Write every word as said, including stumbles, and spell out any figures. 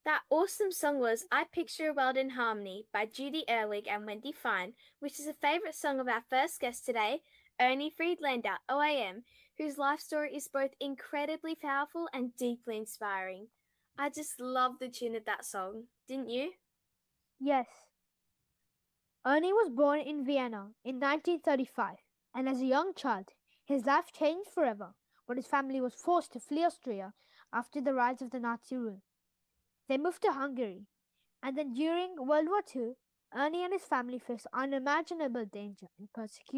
That awesome song was I Picture a World in Harmony by Judy Ehrlich and Wendy Fine, which is a favorite song of our first guest today, Ernie Friedlander, O A M, whose life story is both incredibly powerful and deeply inspiring. I just love the tune of that song, didn't you? Yes. Ernie was born in Vienna in nineteen thirty-five, and as a young child, his life changed forever when his family was forced to flee Austria after the rise of the Nazi rule. They moved to Hungary, and then during World War Two, Ernie and his family faced unimaginable danger and persecution.